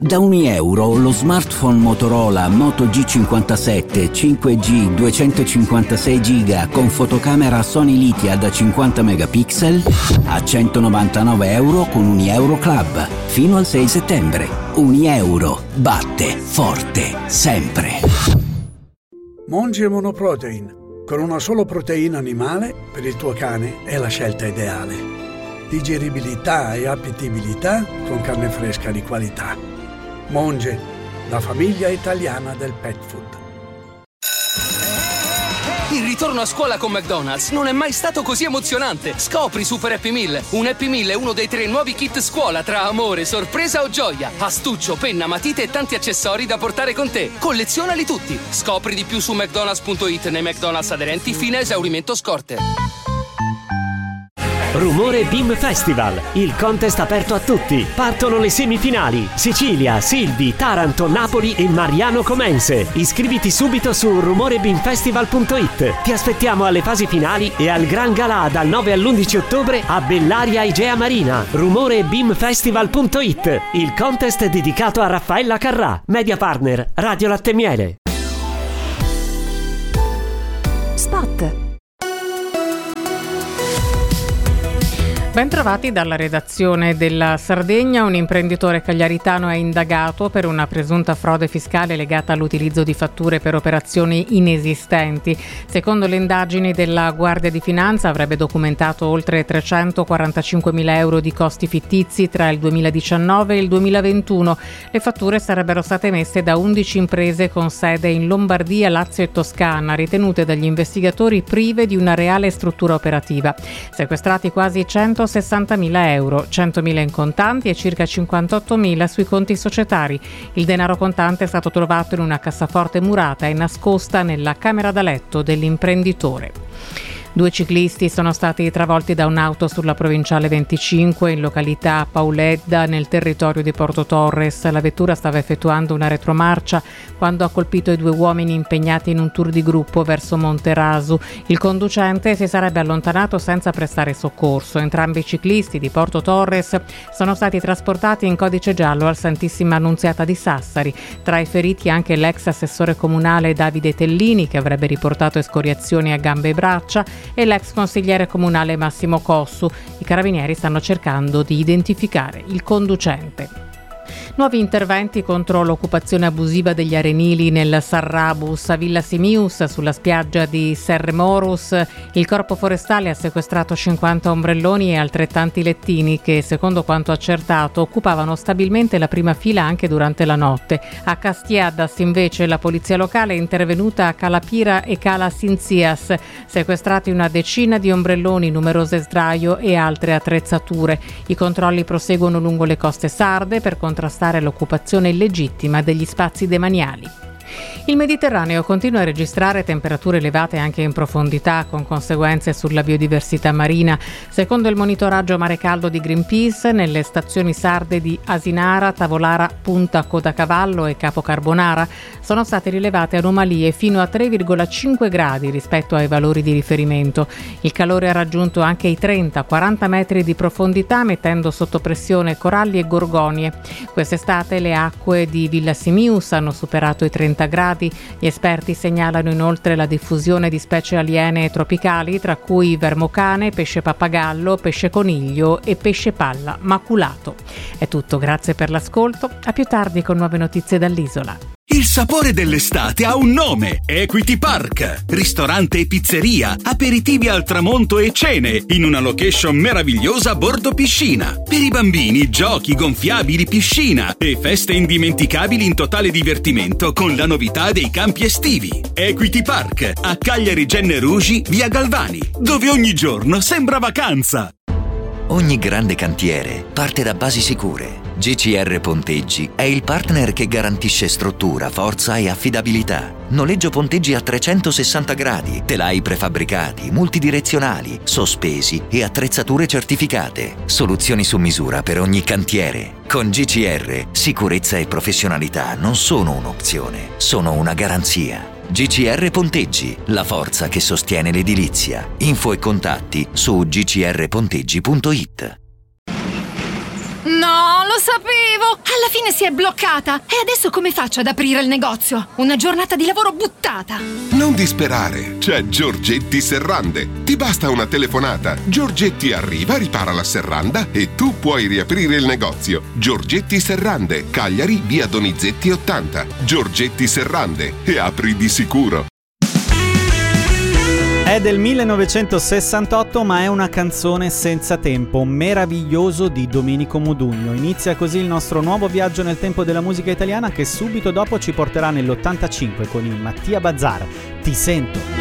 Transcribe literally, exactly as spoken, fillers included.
Da un euro lo smartphone Motorola Moto G cinquantasette cinque G duecentocinquantasei giga con fotocamera Sony Lithia da cinquanta megapixel a centonovantanove euro con Unieuro Club fino al sei settembre. Unieuro batte forte sempre. Monge Monoprotein. Con una sola proteina animale per il tuo cane è la scelta ideale. Digeribilità e appetibilità con carne fresca di qualità. Monge, la famiglia italiana del pet food. Il ritorno a scuola con McDonald's non è mai stato così emozionante. Scopri Super Happy Meal. Un Happy Meal è uno dei tre nuovi kit scuola tra amore, sorpresa o gioia. Astuccio, penna, matite e tanti accessori da portare con te. Collezionali tutti. Scopri di più su mcdonalds punto it nei McDonald's aderenti fino a esaurimento scorte. Rumore Beam Festival, il contest aperto a tutti. Partono le semifinali. Sicilia, Silvi, Taranto, Napoli e Mariano Comense. Iscriviti subito su rumore beam festival punto it. Ti aspettiamo alle fasi finali e al Gran Galà dal nove all'undici ottobre a Bellaria Igea Marina. rumore beam festival punto it, il contest dedicato a Raffaella Carrà, media partner Radio Latte Miele. Spot. Bentrovati dalla redazione della Sardegna. Un imprenditore cagliaritano è indagato per una presunta frode fiscale legata all'utilizzo di fatture per operazioni inesistenti. Secondo le indagini della Guardia di Finanza avrebbe documentato oltre trecentoquarantacinquemila euro di costi fittizi tra il duemiladiciannove e il duemilaventuno. Le fatture sarebbero state emesse da undici imprese con sede in Lombardia, Lazio e Toscana, ritenute dagli investigatori prive di una reale struttura operativa. Sequestrati quasi centosessantamila euro, centomila in contanti e circa cinquantottomila sui conti societari. Il denaro contante è stato trovato in una cassaforte murata e nascosta nella camera da letto dell'imprenditore. Due ciclisti sono stati travolti da un'auto sulla provinciale venticinque in località Pauledda nel territorio di Porto Torres. La vettura stava effettuando una retromarcia quando ha colpito i due uomini impegnati in un tour di gruppo verso Monterasu. Il conducente si sarebbe allontanato senza prestare soccorso. Entrambi i ciclisti di Porto Torres sono stati trasportati in codice giallo al Santissima Annunziata di Sassari. Tra i feriti anche l'ex assessore comunale Davide Tellini, che avrebbe riportato escoriazioni a gambe e braccia, e l'ex consigliere comunale Massimo Cossu. I carabinieri stanno cercando di identificare il conducente. Nuovi interventi contro l'occupazione abusiva degli arenili nel Sarrabus a Villa Simius, sulla spiaggia di Serremorus. Il corpo forestale ha sequestrato cinquanta ombrelloni e altrettanti lettini che, secondo quanto accertato, occupavano stabilmente la prima fila anche durante la notte. A Castiadas, invece, la polizia locale è intervenuta a Calapira e Cala Sinzias, sequestrati una decina di ombrelloni, numerose sdraio e altre attrezzature. I controlli proseguono lungo le coste sarde per contrastare l'occupazione illegittima degli spazi demaniali. Il Mediterraneo continua a registrare temperature elevate anche in profondità, con conseguenze sulla biodiversità marina. Secondo il monitoraggio mare caldo di Greenpeace, nelle stazioni sarde di Asinara, Tavolara, Punta Codacavallo e Capo Carbonara sono state rilevate anomalie fino a tre virgola cinque gradi rispetto ai valori di riferimento. Il calore ha raggiunto anche i trenta quaranta metri di profondità, mettendo sotto pressione coralli e gorgonie. Quest'estate le acque di Villa Simius hanno superato i trenta gradi. Gli esperti segnalano inoltre la diffusione di specie aliene tropicali, tra cui vermocane, pesce pappagallo, pesce coniglio e pesce palla maculato. È tutto, grazie per l'ascolto. A più tardi con nuove notizie dall'isola. Il sapore dell'estate ha un nome: Equity Park. Ristorante e pizzeria, aperitivi al tramonto e cene in una location meravigliosa a bordo piscina. Per i bambini, giochi, gonfiabili, piscina e feste indimenticabili in totale divertimento con la novità dei campi estivi. Equity Park a Cagliari Genne Rugi, via Galvani, dove ogni giorno sembra vacanza. Ogni grande cantiere parte da basi sicure. G C R Ponteggi è il partner che garantisce struttura, forza e affidabilità. Noleggio ponteggi a trecentosessanta gradi, telai prefabbricati, multidirezionali, sospesi e attrezzature certificate. Soluzioni su misura per ogni cantiere. Con G C R, sicurezza e professionalità non sono un'opzione, sono una garanzia. G C R Ponteggi, la forza che sostiene l'edilizia. Info e contatti su g c r ponteggi punto it. No! No, lo sapevo! Alla fine si è bloccata. E adesso come faccio ad aprire il negozio? Una giornata di lavoro buttata. Non disperare, c'è Giorgetti Serrande. Ti basta una telefonata. Giorgetti arriva, ripara la serranda e tu puoi riaprire il negozio. Giorgetti Serrande, Cagliari, via Donizetti ottanta. Giorgetti Serrande, e apri di sicuro. È del millenovecentosessantotto, ma è una canzone senza tempo, Meraviglioso di Domenico Modugno. Inizia così il nostro nuovo viaggio nel tempo della musica italiana, che subito dopo ci porterà nell'ottantacinque con il Mattia Bazar. Ti sento.